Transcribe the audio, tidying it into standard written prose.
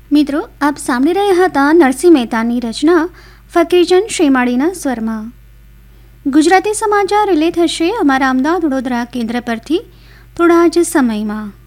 મિત્રો, આપ સાંભળી રહ્યા હતા નરસિંહ મહેતાની રચના ફકીરચંદ શ્રીમાળીના સ્વરમાં. ગુજરાતી સમાચાર રિલે થશે અમારા અમદાવાદ વડોદરા કેન્દ્ર પરથી થોડા જ સમયમાં.